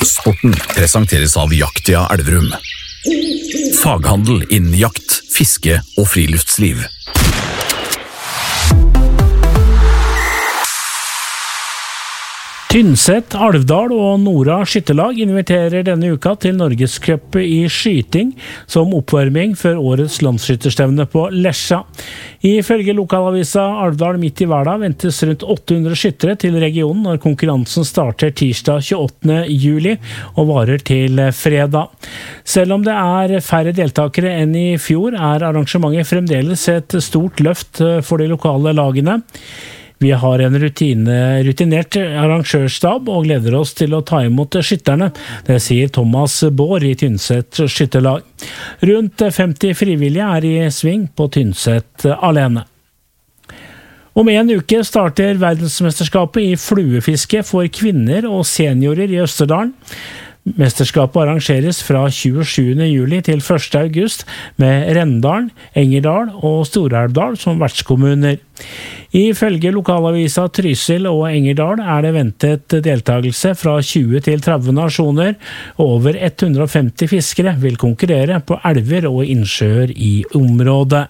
Sporten presenteres av Jaktia Elverum. Faghandel innen jakt, fiske og friluftsliv. Tynset, Alvdal og Nora skyttelag inviterer denne uka til Norgescup i skyting som oppvarming før årets landsskytterstevne på Lesja. Ifølge lokalavisa Alvdal midt i hverdag ventes rundt 800 skyttere til regionen når konkurransen starter tirsdag 28. juli og varer til fredag. Selv om det er færre deltakere enn i fjor, er arrangementet fremdeles et stort løft for de lokale lagene. Vi har en rutinert arrangørstab og gleder oss til å ta imot skytterne, det sier Thomas Baar i Tynset skytterlag. Rundt 50 frivillige er i sving på Tynset alene. Om en uke starter verdensmesterskapet i fluefiske for kvinner og seniorer i Østerdalen. Mesterskapet arrangeres fra 27. juli til 1. august med Rendalen, Engerdal og Stor-Elvdal som vertskommuner. Ifølge lokalavisa Trysil og Engerdal er det ventet deltakelse fra 20 til 30 nasjoner, og over 150 fiskere vil konkurrere på elver og innsjøer i området.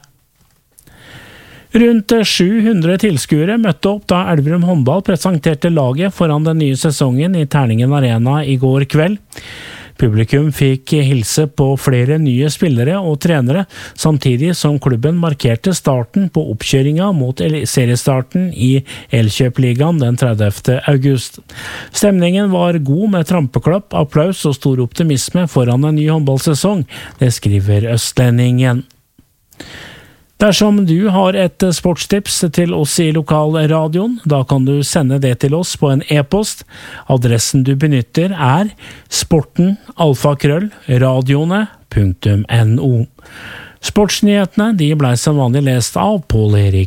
Rundt 700 tilskuere møtte opp da Elverum håndball presenterte laget foran den nye sesongen i Terningen Arena i går kveld. Publikum fikk hilse på flere nye spillere og trenere, samtidig som klubben markerte starten på oppkjøringa mot seriestarten i Elkjøp-ligaen den 30. august. Stemningen var god med trampeklapp, applaus og stor optimisme foran en ny håndballsesong, det skriver Østlendingen. Dersom du har et sportstips til oss i lokalradioen, da kan du sende det til oss på en e-post. Adressen du benytter er sporten@radioene.no. Sportsnyhetene de ble som vanlig lest av Pål Erik